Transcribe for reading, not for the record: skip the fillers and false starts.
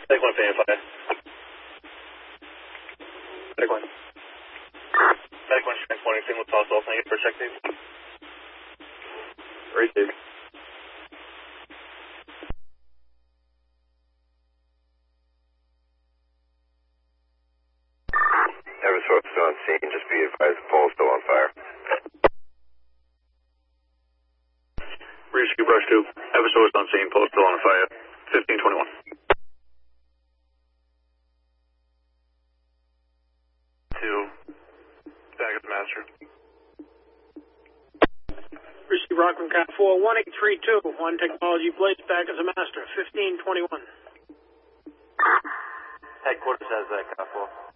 Take 1 fan fire. Take 1. Take 1, transporting single tall soul. Thank you for check, please. Receive. Eversource still on scene. Just be advised the pole's still on fire. Rescue brush 2. Eversource on scene. Pole still on fire. 1521. Back at the master. Risky Rockland Cat 4, 1832. 1 Technology Blades back as a master. 1521. Headquarters has that Cat 4.